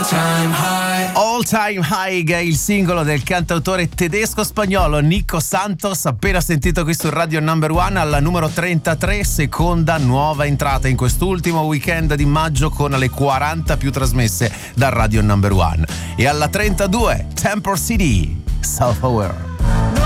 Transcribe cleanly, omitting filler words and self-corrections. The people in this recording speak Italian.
All Time High è il singolo del cantautore tedesco-spagnolo Nico Santos, appena sentito qui su Radio Number One. Alla numero 33, seconda nuova entrata in quest'ultimo weekend di maggio, con le 40 più trasmesse da Radio Number One. E alla 32, Temple City, Self Aware.